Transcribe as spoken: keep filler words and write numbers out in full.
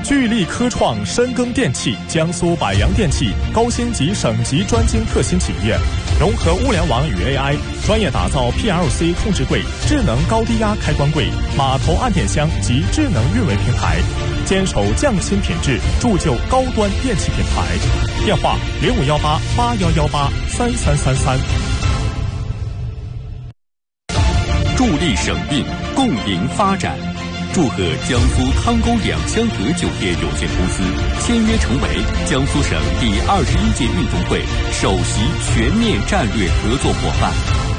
聚力科创深耕电气，江苏百洋电器高星级省级专精特新企业，融合物联网与 A I， 专业打造 P L C 控制柜、智能高低压开关柜、码头按电箱及智能运维平台，坚守匠心品质，铸就高端电气品牌。电话零五幺八八幺幺八三三三三。 助力省运，共赢发展。祝贺江苏汤沟两香阁酒店有限公司签约成为江苏省第二十一届运动会首席全面战略合作伙伴。